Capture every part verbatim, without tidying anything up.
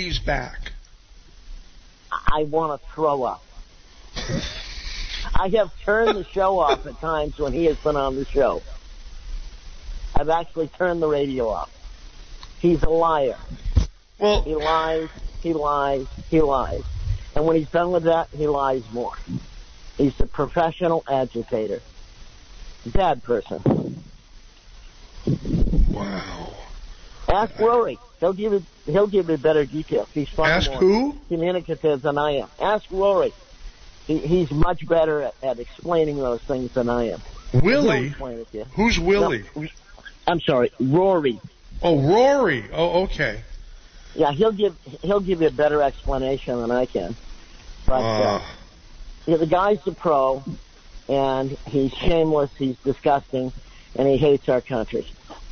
he's back? I want to throw up. I have turned the show off at times when he has been on the show. I've actually turned the radio off. He's a liar. Well, he lies, he lies, he lies. And when he's done with that, he lies more. He's a professional agitator. Bad person. Wow. Ask Rory. He'll give you, he'll give you better details. He's far Ask more who? communicative than I am. Ask Rory. He, he's much better at, at explaining those things than I am. Willie? Who's Willie? No, I'm sorry, Rory. Oh, Rory. Oh, okay. Yeah, he'll give he'll give you a better explanation than I can. But uh, uh, yeah, the guy's a pro, and he's shameless, he's disgusting, and he hates our country.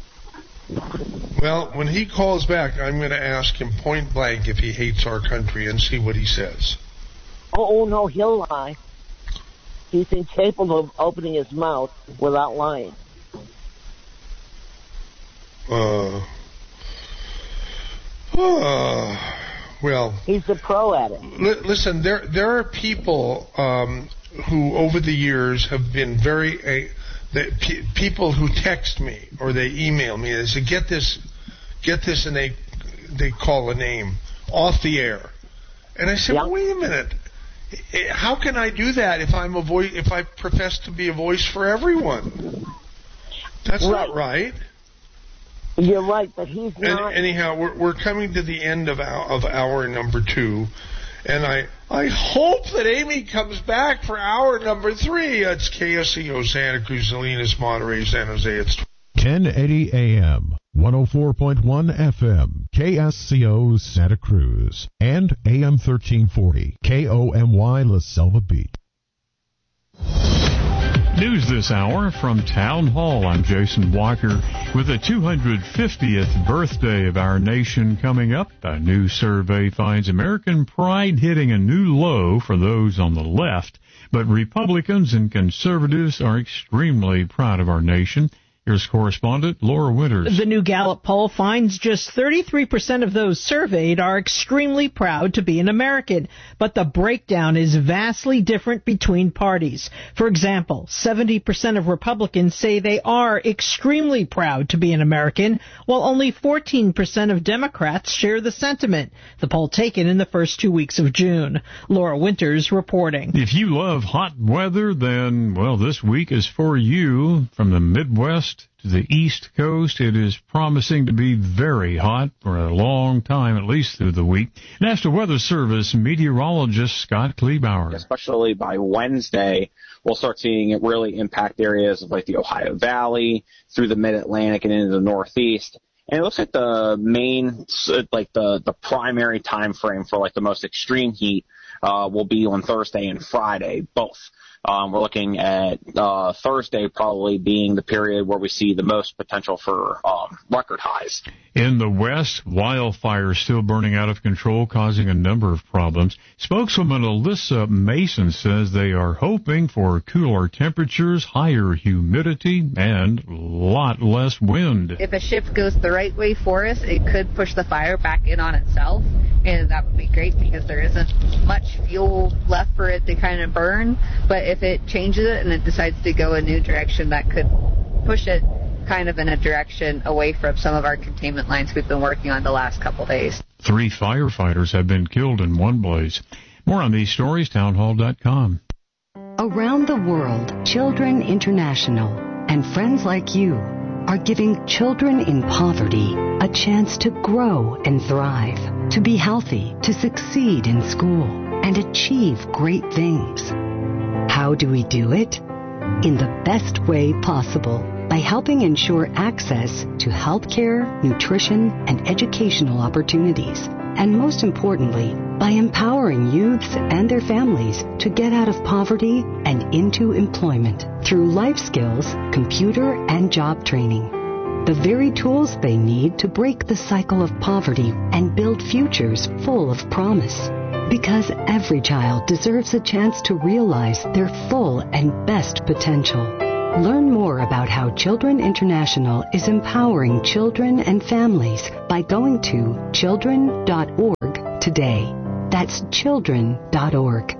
Well, when he calls back, I'm going to ask him point blank if he hates our country and see what he says. Oh, oh no, he'll lie. He's incapable of opening his mouth without lying. Uh, uh, well, he's a pro at it. Li- listen, there there are people um, who over the years have been very uh, the, p- people who text me or they email me. They say, "Get this, get this," and they they call a name off the air, and I said, yeah. "Wait a minute, how can I do that if I'm a voice? If I profess to be a voice for everyone? That's right. not right." You're right, but he's not. And anyhow, we're we're coming to the end of our, of hour number two, and I I hope that Amy comes back for hour number three. It's K S C O Santa Cruz, Salinas, Monterey, San Jose. It's ten eighty A M, one oh four point one F M, K S C O Santa Cruz, and A M thirteen forty, K O M Y La Selva Beat. News this hour from Town Hall. I'm Jason Walker. With the two hundred fiftieth birthday of our nation coming up, a new survey finds American pride hitting a new low for those on the left. But Republicans and conservatives are extremely proud of our nation. Here's correspondent Laura Winters. The new Gallup poll finds just thirty-three percent of those surveyed are extremely proud to be an American, but the breakdown is vastly different between parties. For example, seventy percent of Republicans say they are extremely proud to be an American, while only fourteen percent of Democrats share the sentiment. The poll taken in the first two weeks of June. Laura Winters reporting. If you love hot weather, then, well, this week is for you. From the Midwest to the East Coast, it is promising to be very hot for a long time, at least through the week. National Weather Service meteorologist Scott Kleebauer. Especially by Wednesday, we'll start seeing it really impact areas like the Ohio Valley, through the Mid-Atlantic and into the Northeast. And it looks like the main, like the, the primary time frame for like the most extreme heat uh, will be on Thursday and Friday, both. Um, we're looking at uh, Thursday probably being the period where we see the most potential for um, record highs. In the West, wildfires still burning out of control, causing a number of problems. Spokeswoman Alyssa Mason says they are hoping for cooler temperatures, higher humidity, and a lot less wind. If a shift goes the right way for us, it could push the fire back in on itself, and that would be great because there isn't much fuel left for it to kind of burn. But if it changes it and it decides to go a new direction, that could push it kind of in a direction away from some of our containment lines we've been working on the last couple days. Three firefighters have been killed in one blaze. More on these stories, townhall dot com. Around the world, Children International and friends like you are giving children in poverty a chance to grow and thrive, to be healthy, to succeed in school, and achieve great things. How do we do it? In the best way possible, by helping ensure access to health care, nutrition, and educational opportunities. And most importantly, by empowering youths and their families to get out of poverty and into employment through life skills, computer, and job training. The very tools they need to break the cycle of poverty and build futures full of promise. Because every child deserves a chance to realize their full and best potential. Learn more about how Children International is empowering children and families by going to children dot org today. That's children dot org.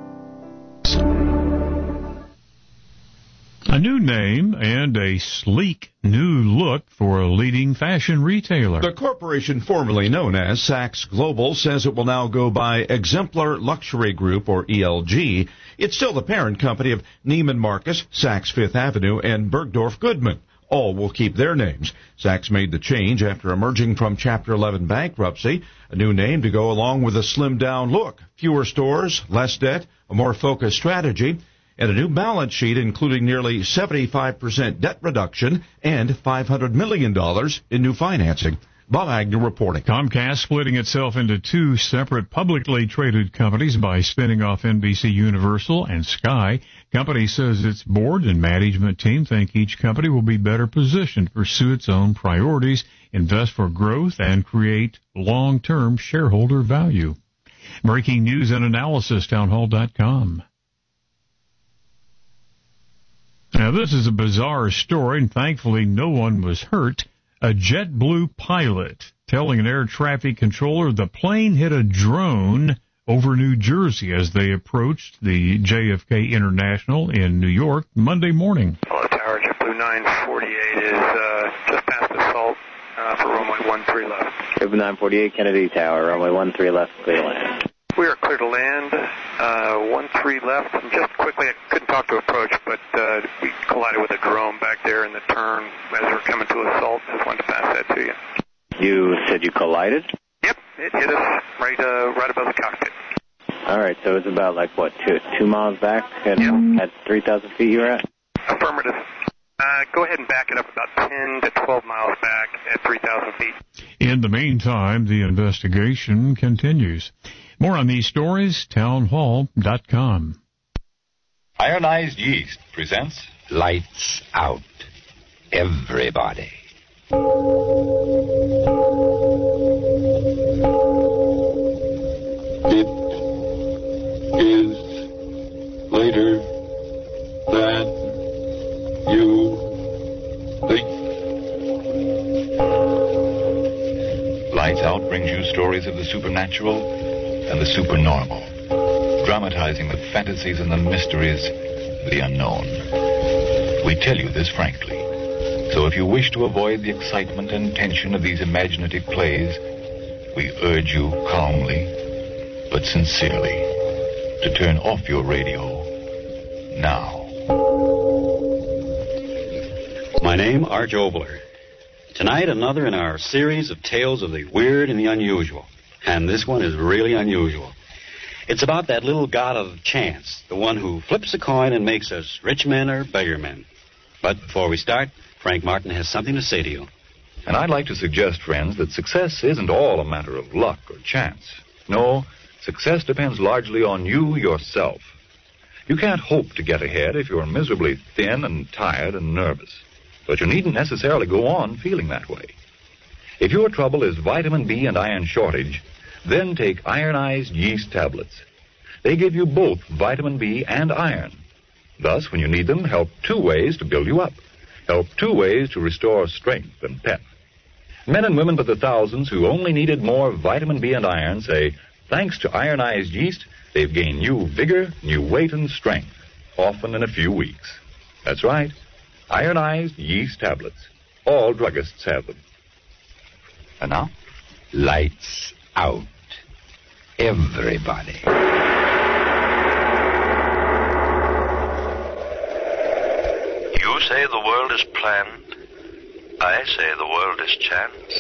A new name and a sleek new look for a leading fashion retailer. The corporation formerly known as Saks Global says it will now go by Exemplar Luxury Group, or E L G. It's still the parent company of Neiman Marcus, Saks Fifth Avenue, and Bergdorf Goodman. All will keep their names. Saks made the change after emerging from Chapter eleven bankruptcy. A new name to go along with a slimmed-down look. Fewer stores, less debt, a more focused strategy, and a new balance sheet including nearly seventy-five percent debt reduction and five hundred million dollars in new financing. Bob Agnew reporting. Comcast splitting itself into two separate publicly traded companies by spinning off N B C Universal and Sky. Company says its board and management team think each company will be better positioned to pursue its own priorities, invest for growth, and create long-term shareholder value. Breaking news and analysis, townhall dot com. Now, this is a bizarre story, and thankfully no one was hurt. A JetBlue pilot telling an air traffic controller the plane hit a drone over New Jersey as they approached the J F K International in New York Monday morning. Hello, Tower. JetBlue nine forty-eight is uh, just past assault uh, for runway one three left. JetBlue nine forty-eight, Kennedy Tower, runway one three left, clear to land. We are clear to land, uh, one three left, and just quickly, I couldn't talk to approach, but uh, we collided with a drone back there in the turn as we were coming to assault. Just wanted to pass that to you. You said you collided? Yep, it hit us right uh, right above the cockpit. All right, so it's about, like, what, two, two miles back at, yep. at three thousand feet you're at? Affirmative. Uh, go ahead and back it up about ten to twelve miles back at three thousand feet. In the meantime, the investigation continues. More on these stories, townhall dot com. Ironized Yeast presents Lights Out. Everybody. It is later than you think. Lights Out brings you stories of the supernatural and the supernormal, dramatizing the fantasies and the mysteries of the unknown. We tell you this frankly, so if you wish to avoid the excitement and tension of these imaginative plays, we urge you calmly but sincerely to turn off your radio now. My name, Arch Obler. Tonight, another in our series of tales of the weird and the unusual. And this one is really unusual. It's about that little god of chance, the one who flips a coin and makes us rich men or beggar men. But before we start, Frank Martin has something to say to you. And I'd like to suggest, friends, that success isn't all a matter of luck or chance. No, success depends largely on you yourself. You can't hope to get ahead if you're miserably thin and tired and nervous. But you needn't necessarily go on feeling that way. If your trouble is vitamin B and iron shortage, then take ironized yeast tablets. They give you both vitamin B and iron. Thus, when you need them, help two ways to build you up. Help two ways to restore strength and pep. Men and women by the thousands who only needed more vitamin B and iron say, thanks to ironized yeast, they've gained new vigor, new weight, and strength, often in a few weeks. That's right, ironized yeast tablets. All druggists have them. And now, lights out. Everybody. You say the world is planned. I say the world is chance.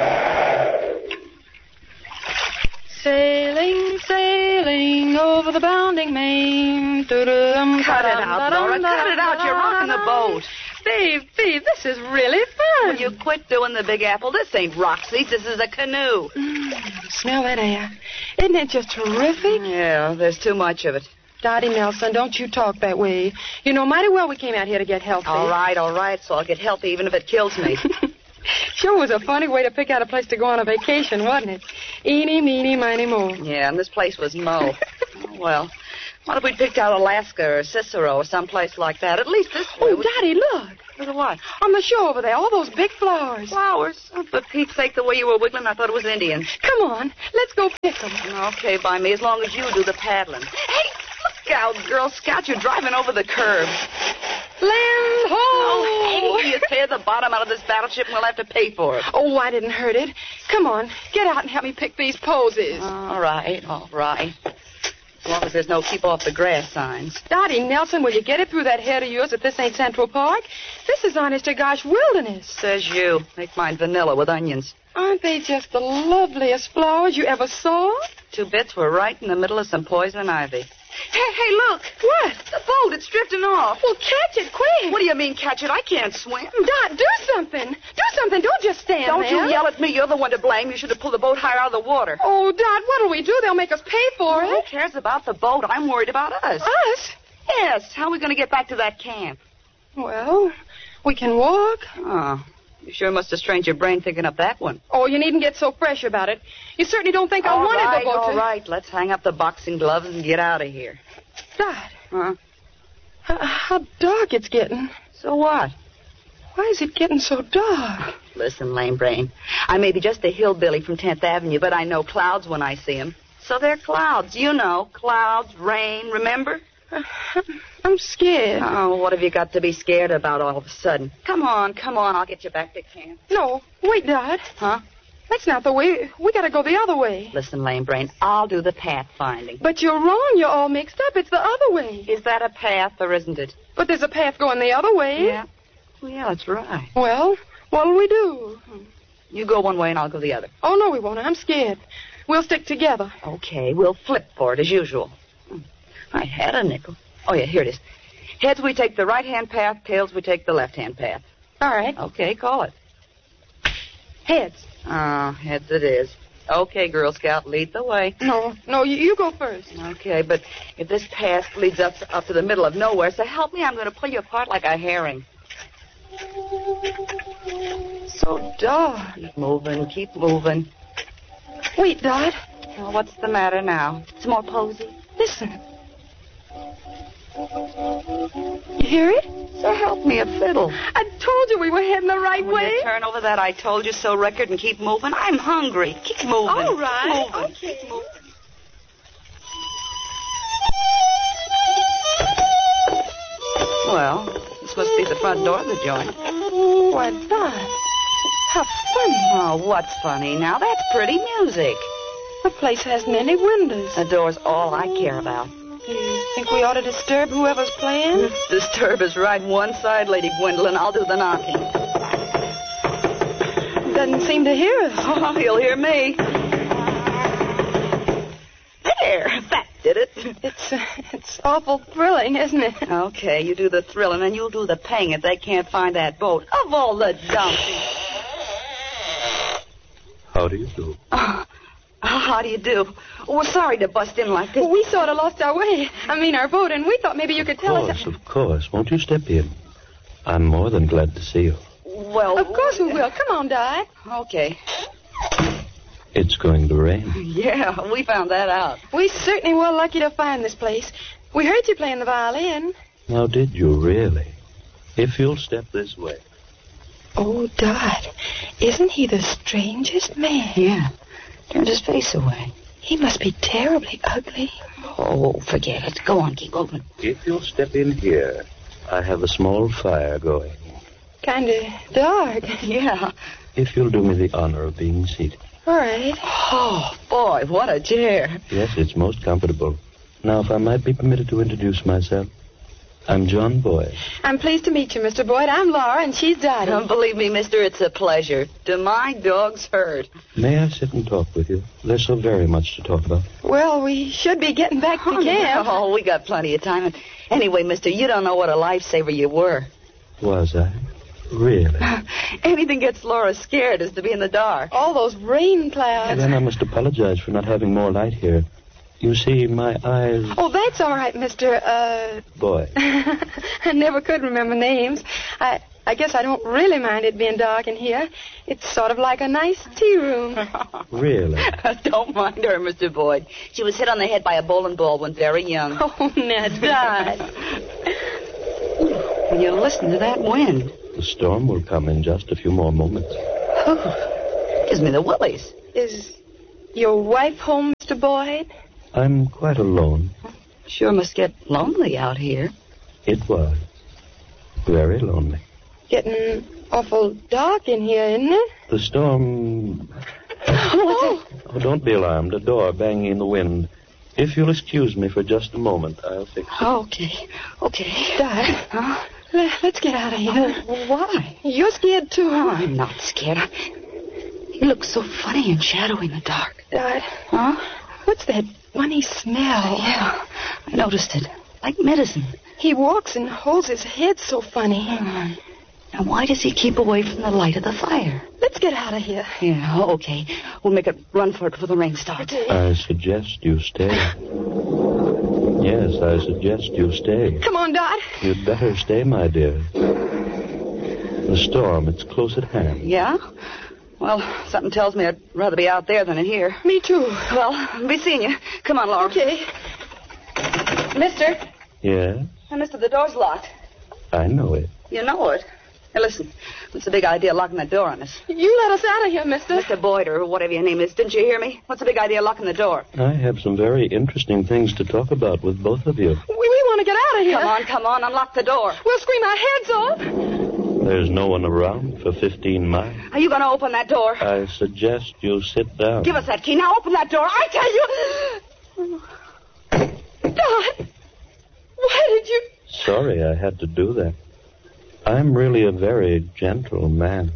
Sailing, sailing over the bounding main. Cut it out, Laura. Cut it out. You're rocking the boat. Steve, Steve, this is really fun. Will you quit doing the Big Apple? This ain't Roxy's. This is a canoe. Mm, smell that air. Isn't it just terrific? Yeah, there's too much of it. Dottie Nelson, don't you talk that way. You know mighty well we came out here to get healthy. All right, all right, so I'll get healthy even if it kills me. Sure was a funny way to pick out a place to go on a vacation, wasn't it? Eeny, meeny, miny, mo. Yeah, and this place was mo. Oh, well, what if we picked out Alaska or Cicero or someplace like that? At least this way. Oh, we... Dottie, look. For the what? On the shore over there, all those big flowers. Flowers? Oh, for Pete's sake, the way you were wiggling, I thought it was Indians. Come on, let's go pick them. Okay, by me, as long as you do the paddling. Hey, look out, Girl Scout, you're driving over the curb. Land ho! Oh, hey, you tear the bottom out of this battleship and we'll have to pay for it. Oh, I didn't hurt it. Come on, get out and help me pick these posies. All right, all right. As long as there's no keep off the grass signs. Dottie Nelson, will you get it through that head of yours that this ain't Central Park? This is honest to gosh wilderness. Says you. Make mine vanilla with onions. Aren't they just the loveliest flowers you ever saw? Two bits were right in the middle of some poison ivy. Hey, hey, look. What? The boat, it's drifting off. Well, catch it quick. What do you mean, catch it? I can't swim. Dot, do something. Do something. Don't just stand Don't there. you yell at me. You're the one to blame. You should have pulled the boat higher out of the water. Oh, Dot, what'll we do? They'll make us pay for Who it. cares about the boat? I'm worried about us. Us? Yes. How are we going to get back to that camp? Well, we can walk. Oh, you sure must have strained your brain thinking up that one. Oh, you needn't get so fresh about it. You certainly don't think I all wanted right, the boat all to... right. Let's hang up the boxing gloves and get out of here. Dot. Huh? H- how dark it's getting. So what? Why is it getting so dark? Listen, lame brain. I may be just a hillbilly from tenth Avenue, but I know clouds when I see 'em. So they're clouds. You know, clouds, rain, remember? Uh, I'm scared. Oh, what have you got to be scared about all of a sudden? Come on, come on. I'll get you back to camp. No, wait, Dot. Huh? That's not the way. We gotta go the other way. Listen, lame brain, I'll do the path finding. But you're wrong. You're all mixed up. It's the other way. Is that a path or isn't it? But there's a path going the other way. Yeah. Well, yeah, that's right. Well, what'll we do? You go one way and I'll go the other. Oh, no, we won't. I'm scared. We'll stick together. Okay, we'll flip for it as usual. I had a nickel. Oh, yeah, here it is. Heads, we take the right-hand path. Tails, we take the left-hand path. All right. Okay, call it. Heads. Oh, heads it is. Okay, Girl Scout, lead the way. No, no, you, you go first. Okay, but if this path leads up to, up to the middle of nowhere, so help me, I'm going to pull you apart like a herring. So dark. Keep moving, keep moving. Wait, Dot. Oh, what's the matter now? It's more posy. Listen. You hear it? So help me a fiddle. I told you we were heading the right Will way. you turn over that I told you so record and keep moving? I'm hungry. Keep moving. All right. Keep moving. Okay. Keep moving. Well, this must be the front door of the joint. Why, Dot. How funny. Oh, what's funny now? That's pretty music. The place hasn't any windows. The door's all I care about. Do you think we ought to disturb whoever's playing? Disturb is right one side, Lady Gwendolyn. I'll do the knocking. Doesn't seem to hear us. Oh, he'll hear me. There, that did it. It's uh, it's awful thrilling, isn't it? Okay, you do the thrilling, and you'll do the paying if they can't find that boat. Of all the donkeys. How do you do? Oh, how do you do? We're sorry to bust in like this. We sort of lost our way. I mean, our boat, and we thought maybe you could tell Of course, us. of course. Won't you step in? I'm more than glad to see you. Well, of course we will. Come on, Di. Okay. It's going to rain. Yeah, we found that out. We certainly were lucky to find this place. We heard you playing the violin. Now, did you really? If you'll step this way. Oh, Dot, isn't he the strangest man? Yeah. Turned his face away. He must be terribly ugly. Oh, forget it. Go on, keep moving. If you'll step in here, I have a small fire going. Kind of dark. Yeah. If you'll do me the honor of being seated. All right. Oh, boy, what a chair. Yes, it's most comfortable. Now, if I might be permitted to introduce myself. I'm John Boyd. I'm pleased to meet you, Mister Boyd. I'm Laura, and she's Dottie. Don't believe me, mister, it's a pleasure. Do my dogs hurt? May I sit and talk with you? There's so very much to talk about. Well, we should be getting back to oh, camp. Oh, we got plenty of time. Anyway, mister, you don't know what a lifesaver you were. Was I? Really? Anything gets Laura scared is to be in the dark. All those rain clouds. Then I must apologize for not having more light here. You see, my eyes... Oh, that's all right, Mister Uh... Boy. I never could remember names. I I guess I don't really mind it being dark in here. It's sort of like a nice tea room. Really? Don't mind her, Mister Boyd. She was hit on the head by a bowling ball when very young. Oh, now, Dot. When you listen to that wind. The storm will come in just a few more moments. Oh, gives me the willies. Is your wife home, Mister Boyd? I'm quite alone. Sure must get lonely out here. It was. Very lonely. Getting awful dark in here, isn't it? The storm... Oh. Oh, don't be alarmed. A door banging in the wind. If you'll excuse me for just a moment, I'll fix it. Okay. Okay. Dad, huh? Let's get out of here. Oh, why? You're scared, too. Oh, I'm not scared. He looks so funny and shadowy in the dark. Dad. Huh? What's that funny smell? Yeah, I noticed it. Like medicine. He walks and holds his head so funny. Hmm. Now, why does he keep away from the light of the fire? Let's get out of here. Yeah, okay. We'll make a run for it before the rain starts. Okay. I suggest you stay. Yes, I suggest you stay. Come on, Dot. You'd better stay, my dear. The storm, it's close at hand. Yeah? Well, something tells me I'd rather be out there than in here. Me too. Well, I'll be seeing you. Come on, Laura. Okay. Mister? Yes? Hey, mister, the door's locked. I know it. You know it? Hey, listen. What's the big idea locking that door on us? You let us out of here, mister. Mister Boyd, or whatever your name is. Didn't you hear me? What's the big idea locking the door? I have some very interesting things to talk about with both of you. We, we want to get out of here. Come on, come on. Unlock the door. We'll scream our heads off. There's no one around for fifteen miles. Are you going to open that door? I suggest you sit down. Give us that key. Now open that door. I tell you. Dot, why did you... Sorry I had to do that. I'm really a very gentle man.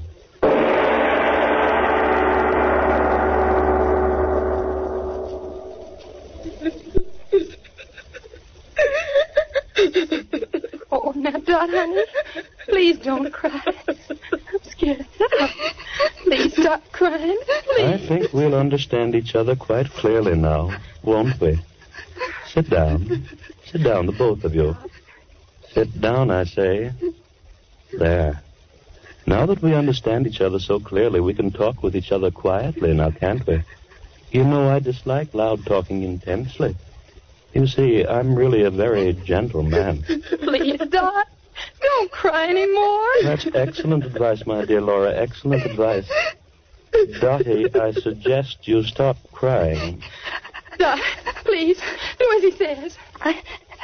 Oh, now, Dot, honey, please don't cry. I'm scared. Please stop crying. Please. I think we'll understand each other quite clearly now, won't we? Sit down. Sit down, the both of you. Sit down, I say. There. Now that we understand each other so clearly, we can talk with each other quietly now, can't we? You know, I dislike loud talking intensely. You see, I'm really a very gentle man. Please, Dot, don't cry anymore. That's excellent advice, my dear Laura. Excellent advice. Dottie, I suggest you stop crying. Dot, please, do as he says. I...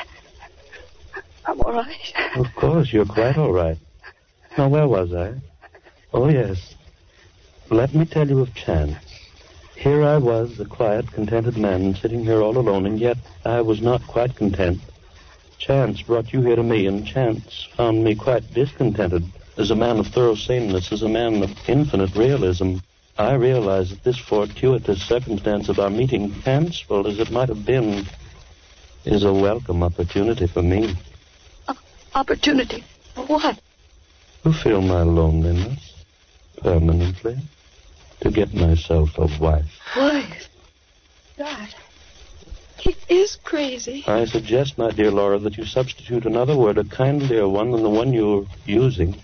I'm all right. Of course, you're quite all right. Now, where was I? Oh, yes. Let me tell you of Chance. Here I was, a quiet, contented man, sitting here all alone, and yet I was not quite content. Chance brought you here to me, and Chance found me quite discontented. As a man of thorough saneness, as a man of infinite realism, I realize that this fortuitous circumstance of our meeting, fanciful as it might have been, is a welcome opportunity for me. Uh, opportunity? For what? To fill my loneliness permanently. To get myself a wife. Wife? Dad, he is crazy. I suggest, my dear Laura, that you substitute another word, a kindlier one than the one you're using.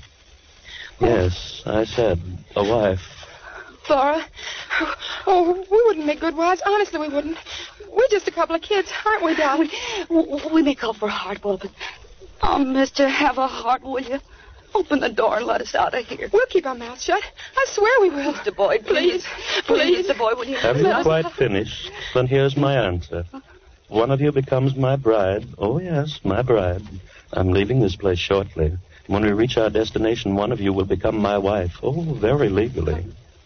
Yes, I said a wife. Laura, oh, we wouldn't make good wives. Honestly, we wouldn't. We're just a couple of kids, aren't we, Dad? We, we may call for a heart, but... Oh, mister, have a heart, will you? Open the door and let us out of here. We'll keep our mouths shut. I swear we will. Mister Boyd, please. Please, please Mister Boyd, will you... Have you quite finished? Then here's my answer. One of you becomes my bride. Oh, yes, my bride. I'm leaving this place shortly. When we reach our destination, one of you will become my wife. Oh, very legally.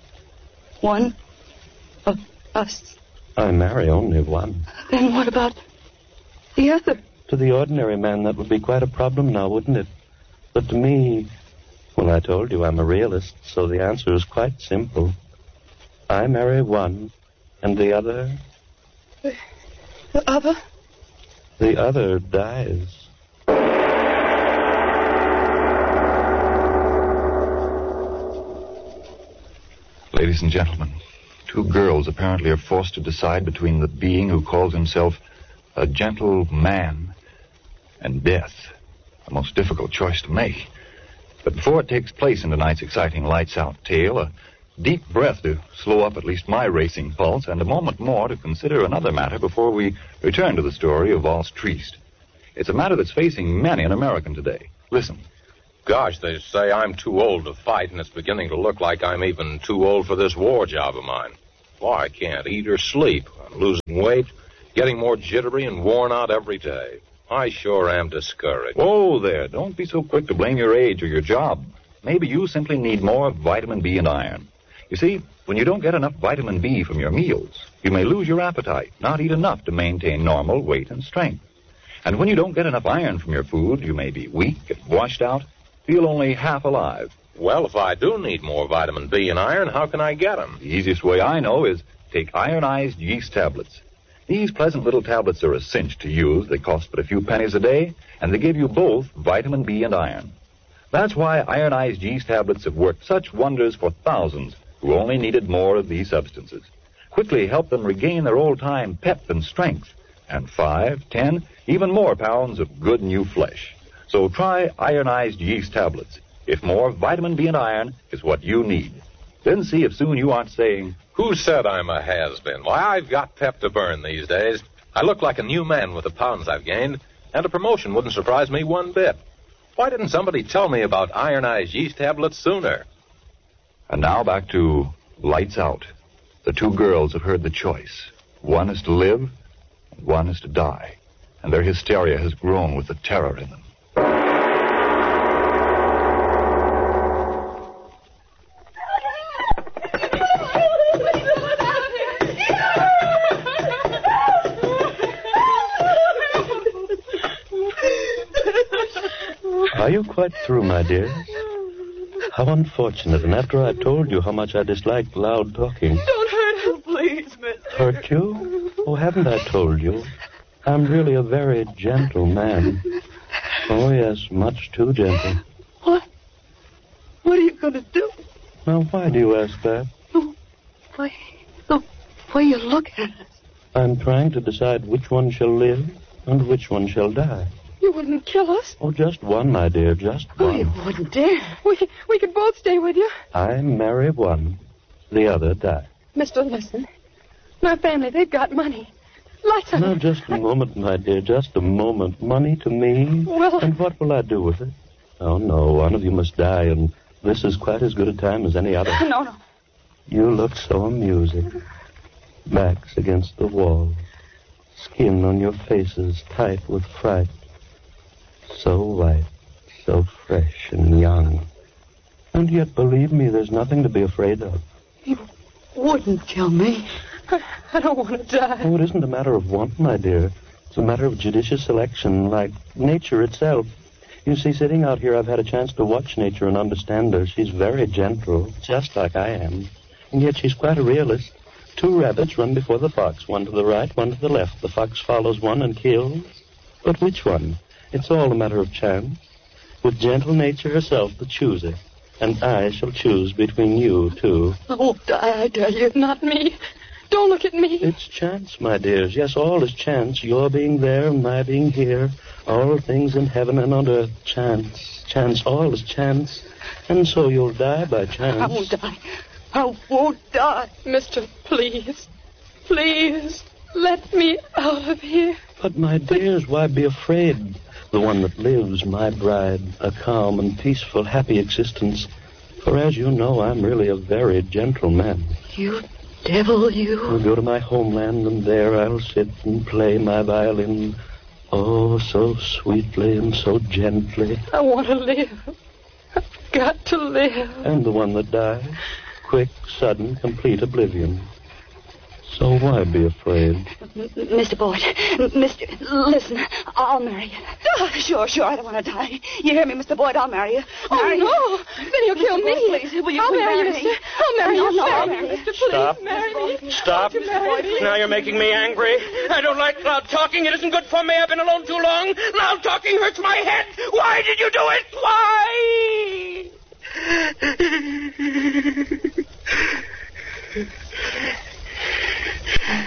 One of us? I marry only one. Then what about the other? To the ordinary man, that would be quite a problem now, wouldn't it? But to me, well, I told you I'm a realist, so the answer is quite simple. I marry one, and the other... The, the other? The other dies. Ladies and gentlemen, two girls apparently are forced to decide between the being who calls himself a gentle man and death. A most difficult choice to make. But before it takes place in tonight's exciting lights-out tale, a deep breath to slow up at least my racing pulse, and a moment more to consider another matter before we return to the story of Valse Triest. It's a matter that's facing many an American today. Listen. Gosh, they say I'm too old to fight, and it's beginning to look like I'm even too old for this war job of mine. Why, I can't eat or sleep. I'm losing weight, getting more jittery and worn out every day. I sure am discouraged. Whoa there, don't be so quick to blame your age or your job. Maybe you simply need more vitamin B and iron. You see, when you don't get enough vitamin B from your meals, you may lose your appetite, not eat enough to maintain normal weight and strength. And when you don't get enough iron from your food, you may be weak and washed out, feel only half alive. Well, if I do need more vitamin B and iron, how can I get them? The easiest way I know is take ironized yeast tablets. These pleasant little tablets are a cinch to use. They cost but a few pennies a day, and they give you both vitamin B and iron. That's why ironized yeast tablets have worked such wonders for thousands who only needed more of these substances. Quickly help them regain their old-time pep and strength, and five, ten, even more pounds of good new flesh. So try ironized yeast tablets. If more vitamin B and iron is what you need. Then see if soon you aren't saying, "Who said I'm a has-been? Why, I've got pep to burn these days. I look like a new man with the pounds I've gained, and a promotion wouldn't surprise me one bit. Why didn't somebody tell me about ironized yeast tablets sooner?" And now back to Lights Out. The two girls have heard the choice. One is to live, and one is to die. And their hysteria has grown with the terror in them. Are you quite through, my dear? How unfortunate. And after I told you how much I disliked loud talking. Don't hurt her, please, mister. Hurt you? Oh, haven't I told you? I'm really a very gentle man. Oh, yes, much too gentle. What? What are you going to do? Now, why do you ask that? The way, the way you look at us. I'm trying to decide which one shall live and which one shall die. You wouldn't kill us? Oh, just one, my dear, just one. Oh, you wouldn't dare. We, we could both stay with you. I marry one, the other die. Mister, listen. My family, they've got money. Lights on. Now, just a moment, my dear, just a moment. Money to me? Well... And what will I do with it? Oh, no, one of you must die, and this is quite as good a time as any other. No, no. You look so amusing. Backs against the wall. Skin on your faces tight with fright. So white, so fresh and young. And yet, believe me, there's nothing to be afraid of. You wouldn't kill me. I, I don't want to die. Oh, it isn't a matter of want, my dear. It's a matter of judicious selection, like nature itself. You see, sitting out here, I've had a chance to watch nature and understand her. She's very gentle, just like I am. And yet she's quite a realist. Two rabbits run before the fox, one to the right, one to the left. The fox follows one and kills. But which one? It's all a matter of chance. With gentle nature herself the chooser. And I shall choose between you two. I won't die, I tell you, not me. Don't look at me. It's chance, my dears. Yes, all is chance. Your being there and my being here. All things in heaven and on earth. Chance. Chance. All is chance. And so you'll die by chance. I won't die. I won't die. Mister, please. Please. Let me out of here. But, my dears, why be afraid? The one that lives, my bride, a calm and peaceful, happy existence. For as you know, I'm really a very gentle man. You devil, you. I'll go to my homeland, and there I'll sit and play my violin. Oh, so sweetly and so gently. I want to live. I've got to live. And the one that dies, quick, sudden, complete oblivion. So why be afraid? Mister Boyd, Mister, listen, I'll marry you. Oh, sure, sure, I don't want to die. You hear me, Mister Boyd? I'll marry you. Oh, Marry no. You. Then he'll kill Mister me. Boyd, please, will you I'll please marry you, marry mister. me? I'll marry no, you. No, Marry no, me, mister. Please, Stop. marry me. Stop. Won't you marry me? Now you're making me angry. I don't like loud talking. It isn't good for me. I've been alone too long. Loud talking hurts my head. Why did you do it? Why?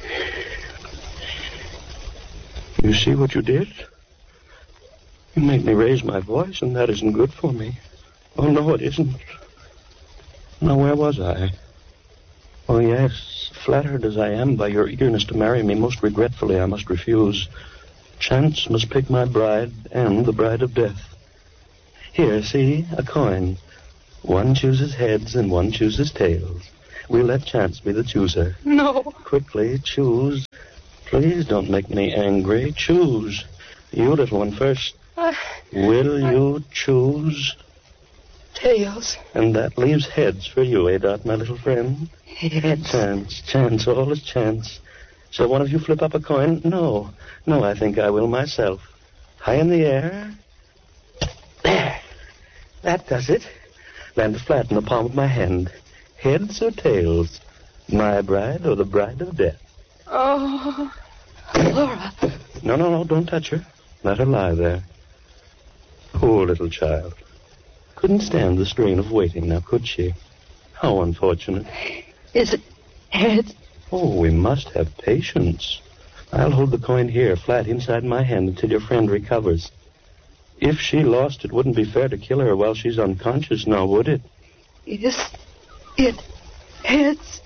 You see what you did? You made me raise my voice, and that isn't good for me. Oh, no, it isn't. Now, where was I? Oh, yes, flattered as I am by your eagerness to marry me, most regretfully I must refuse. Chance must pick my bride and the bride of death. Here, see? A coin. One chooses heads and one chooses tails. We'll let chance be the chooser. No. Quickly, choose. Please don't make me angry. Choose. You, little one, first. I... Will I... you choose? Tails. And that leaves heads for you, eh, Dot, my little friend? Heads. Chance, chance, all is chance. Shall one of you flip up a coin? No. No, I think I will myself. High in the air. There. That does it. Landed flat in the palm of my hand. Heads or tails? My bride or the bride of death? Oh, Laura. No, no, no, don't touch her. Let her lie there. Poor little child. Couldn't stand the strain of waiting, now could she? How unfortunate. Is it heads? Oh, we must have patience. I'll hold the coin here, flat inside my hand, until your friend recovers. If she lost, it wouldn't be fair to kill her while she's unconscious now, would it? Is it heads?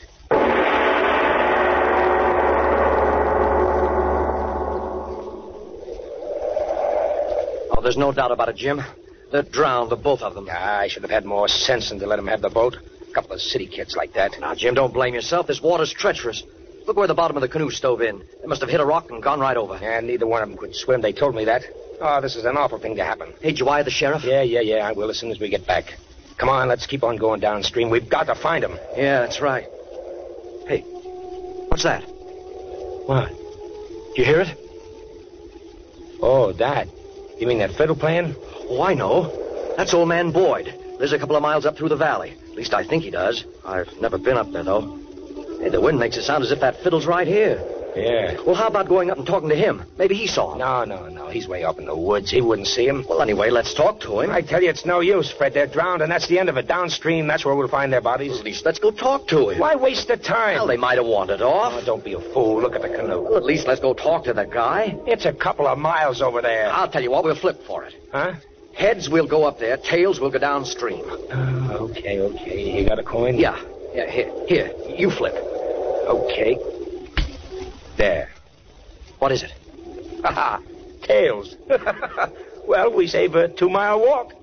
Oh, there's no doubt about it, Jim. They're drowned, the both of them. Ah, I should have had more sense than to let them have the boat. A couple of city kids like that. Now, Jim, don't blame yourself. This water's treacherous. Look where the bottom of the canoe stove in. They must have hit a rock and gone right over. Yeah, neither one of them could swim. They told me that. Oh, this is an awful thing to happen. Hey, did you wire the sheriff? Yeah, yeah, yeah, I will as soon as we get back. Come on, let's keep on going downstream. We've got to find them. Yeah, that's right. Hey, what's that? What? Did you hear it? Oh, that. You mean that fiddle playing? Oh, I know. That's old man Boyd. Lives a couple of miles up through the valley. At least I think he does. I've never been up there, though. Hey, the wind makes it sound as if that fiddle's right here. Yeah. Well, how about going up and talking to him? Maybe he saw him. No, no, no. He's way up in the woods. He wouldn't see him. Well, anyway, let's talk to him. I tell you, it's no use, Fred. They're drowned, and that's the end of it. Downstream, that's where we'll find their bodies. Well, at least let's go talk to him. Why waste the time? Well, they might have wandered off. Oh, don't be a fool. Look at the canoe. Well, at least let's go talk to that guy. It's a couple of miles over there. I'll tell you what, we'll flip for it. Huh? Heads, we'll go up there. Tails, we'll go downstream. Uh, okay, okay. You got a coin? Yeah. Yeah, here. Here. You flip. Okay. There. What is it? Ha ha. Tails. Well, we save a two-mile walk.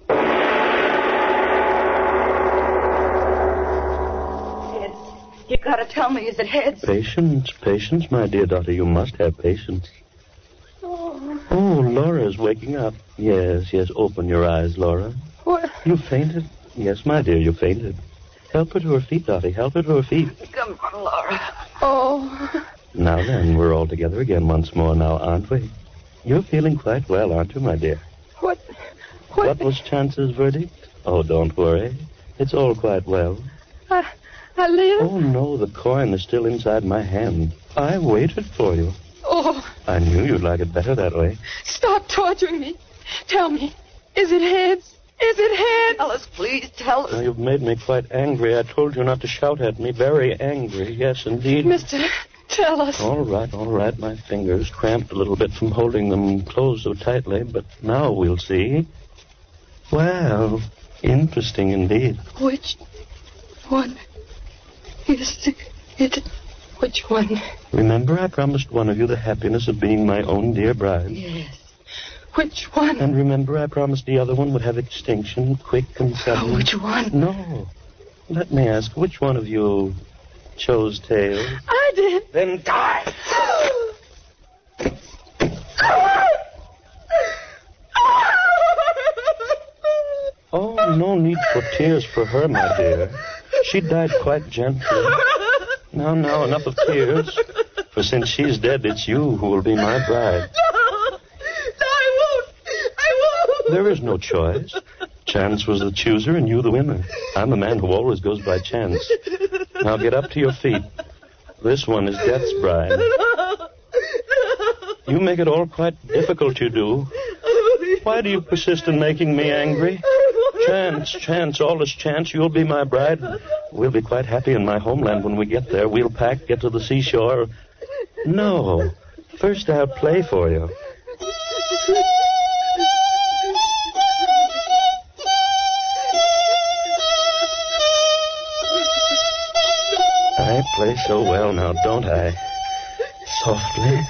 Heads. You gotta tell me, is it heads? Patience, patience, my dear daughter. You must have patience. Oh. Oh, Laura's waking up. Yes, yes. Open your eyes, Laura. What? You fainted? Yes, my dear, you fainted. Help her to her feet, Dottie. Help her to her feet. Come on, Laura. Oh. Now then, we're all together again once more now, aren't we? You're feeling quite well, aren't you, my dear? What? What? What was Chance's verdict? Oh, don't worry. It's all quite well. I, I live? Oh, no, the coin is still inside my hand. I waited for you. Oh. I knew you'd like it better that way. Stop torturing me. Tell me, is it heads? Is it heads? Tell us, please, tell us. Now, you've made me quite angry. I told you not to shout at me. Very angry. Yes, indeed. Mister, tell us. All right, all right. My fingers cramped a little bit from holding them closed so tightly, but now we'll see. Well, interesting indeed. Which one is it? Which one? Remember, I promised one of you the happiness of being my own dear bride. Yes. Which one? And remember, I promised the other one would have extinction, quick and sudden. Oh, which one? No. Let me ask, which one of you chose tails? I did. Then die. Oh, no need for tears for her, my dear. She died quite gently. Now, now, enough of tears. For since she's dead, it's you who will be my bride. There is no choice. Chance was the chooser and you the winner. I'm a man who always goes by chance. Now get up to your feet. This one is Death's bride. You make it all quite difficult, you do. Why do you persist in making me angry? Chance, chance, all is chance. You'll be my bride. We'll be quite happy in my homeland when we get there. We'll pack, get to the seashore. No. First I'll play for you. I play so well now, don't I? Softly,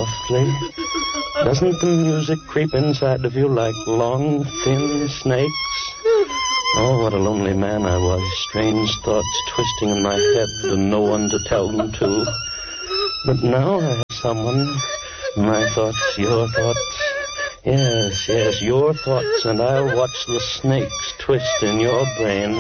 softly. Doesn't the music creep inside of you like long, thin snakes? Oh, what a lonely man I was. Strange thoughts twisting in my head and no one to tell them to. But now I have someone. My thoughts, your thoughts. Yes, yes, your thoughts, and I'll watch the snakes twist in your brain.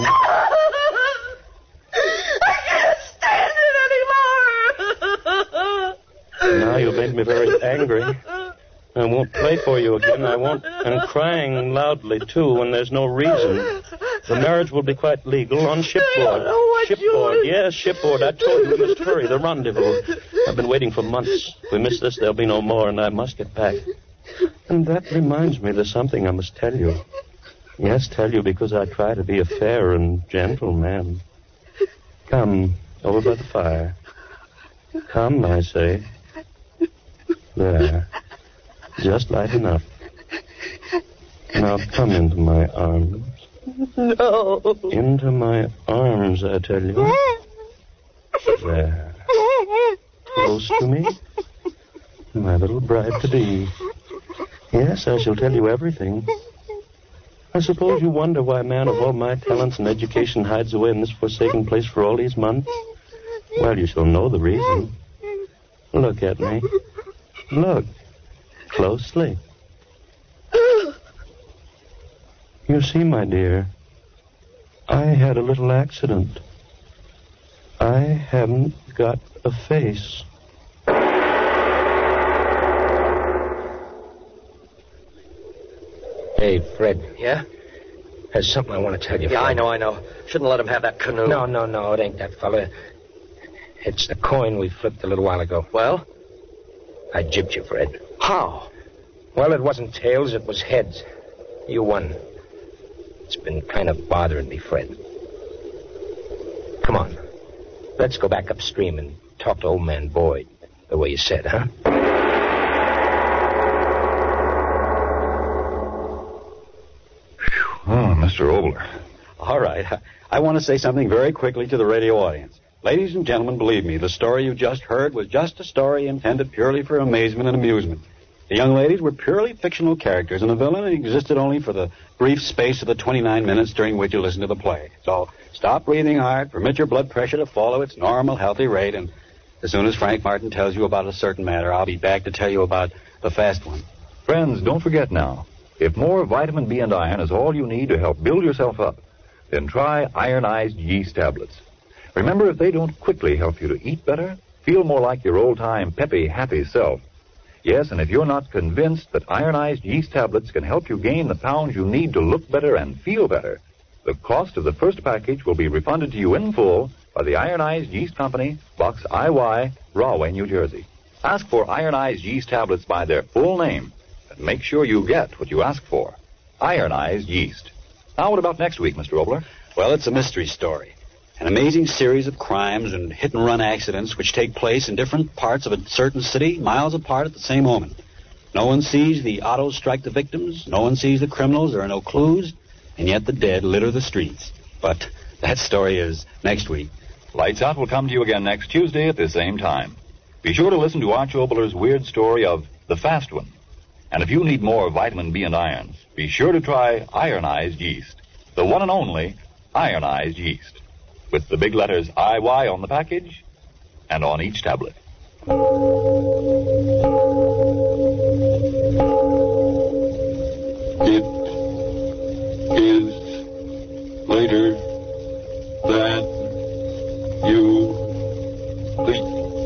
I can't stand it anymore. Now you've made me very angry. I won't play for you again. I won't. And crying loudly, too, when there's no reason. The marriage will be quite legal on shipboard. Shipboard, yes, shipboard. I told you we must hurry. The rendezvous. I've been waiting for months. If we miss this, there'll be no more, and I must get back. And that reminds me there's something I must tell you. Yes, tell you because I try to be a fair and gentle man. Come, over by the fire. Come, I say. There. Just light enough. Now come into my arms. No. Into my arms, I tell you. There. Close to me. My little bride-to-be. Yes, I shall tell you everything. I suppose you wonder why a man of all my talents and education hides away in this forsaken place for all these months? Well, you shall know the reason. Look at me. Look. Closely. You see, my dear, I had a little accident. I haven't got a face. Hey, Fred. Yeah? There's something I want to tell you. Yeah, Fred. I know, I know. Shouldn't let him have that canoe. No, no, no, it ain't that fella. It's the coin we flipped a little while ago. Well? I gypped you, Fred. How? Well, it wasn't tails, it was heads. You won. It's been kind of bothering me, Fred. Come on. Let's go back upstream and talk to old man Boyd, the way you said, huh? Oh, Mister Obler. All right. I want to say something very quickly to the radio audience. Ladies and gentlemen, believe me, the story you just heard was just a story intended purely for amazement and amusement. The young ladies were purely fictional characters, and the villain existed only for the brief space of the twenty-nine minutes during which you listened to the play. So stop breathing hard, permit your blood pressure to follow its normal, healthy rate, and as soon as Frank Martin tells you about a certain matter, I'll be back to tell you about the fast one. Friends, don't forget now, if more vitamin B and iron is all you need to help build yourself up, then try ironized yeast tablets. Remember, if they don't quickly help you to eat better, feel more like your old-time peppy, happy self. Yes, and if you're not convinced that ironized yeast tablets can help you gain the pounds you need to look better and feel better, the cost of the first package will be refunded to you in full by the Ironized Yeast Company, Box I Y, Rahway, New Jersey. Ask for ironized yeast tablets by their full name, and make sure you get what you ask for. Ironized yeast. Now, what about next week, Mister Obler? Well, it's a mystery story. An amazing series of crimes and hit-and-run accidents which take place in different parts of a certain city, miles apart at the same moment. No one sees the autos strike the victims. No one sees the criminals. There are no clues. And yet the dead litter the streets. But that story is next week. Lights Out will come to you again next Tuesday at the same time. Be sure to listen to Arch Obler's weird story of The Fast One. And if you need more vitamin B and irons, be sure to try ironized yeast. The one and only ironized yeast. With the big letters I Y on the package and on each tablet. It is later than you think.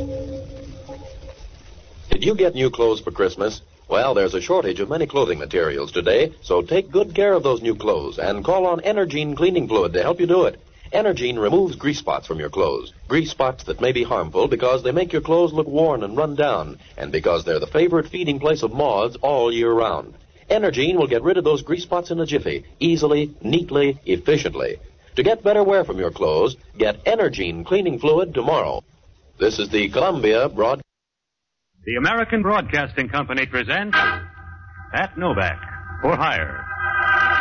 Did you get new clothes for Christmas? Well, there's a shortage of many clothing materials today, so take good care of those new clothes and call on Energine cleaning fluid to help you do it. Energine removes grease spots from your clothes, grease spots that may be harmful because they make your clothes look worn and run down, and because they're the favorite feeding place of moths all year round. Energine will get rid of those grease spots in a jiffy, easily, neatly, efficiently. To get better wear from your clothes, get Energine cleaning fluid tomorrow. This is the Columbia Broad... The American Broadcasting Company presents Pat Novak for Hire.